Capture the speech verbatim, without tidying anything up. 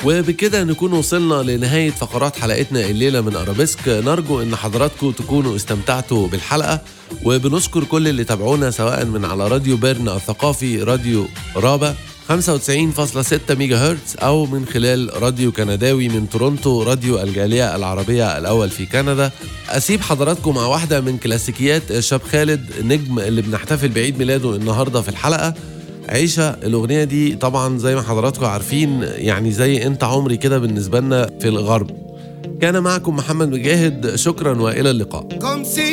وبكده نكون وصلنا لنهاية فقرات حلقتنا الليلة من أرابيسك. نرجو أن حضراتكم تكونوا استمتعتوا بالحلقة، وبنشكر كل اللي تابعونا سواء من على راديو بيرن الثقافي، راديو رابا خمسة وتسعين فاصلة ستة ميجا هرتز، أو من خلال راديو كنداوي من تورونتو، راديو الجالية العربية الأول في كندا. أسيب حضراتكم مع واحدة من كلاسيكيات شاب خالد، نجم اللي بنحتفل بعيد ميلاده النهاردة في الحلقة، عيشة. الأغنية دي طبعا زي ما حضراتكم عارفين يعني زي أنت عمري كده بالنسبة لنا في الغرب. كان معكم محمد مجاهد، شكرا وإلى اللقاء.